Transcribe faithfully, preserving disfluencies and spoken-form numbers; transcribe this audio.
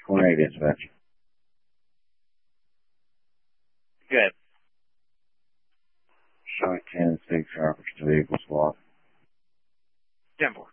twenty-eight dispatch. Good. Showing ten six Roberts to vehicle swap. ten four.